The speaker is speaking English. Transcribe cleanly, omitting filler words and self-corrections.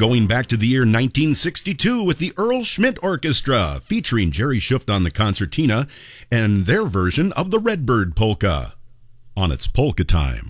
Going back to the year 1962 with the Earl Schmidt Orchestra, featuring Jerry Schuft on the concertina and their version of the Redbird Polka on its Polka Time.